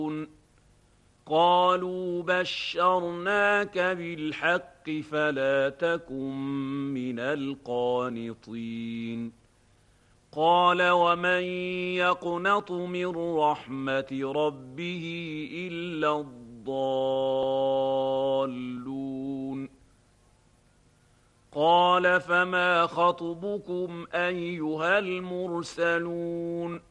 قالوا بشرناك بالحق فلا تكن من القانطين قال ومن يقنط من رحمة ربه إلا الضالون قال فما خطبكم أيها المرسلون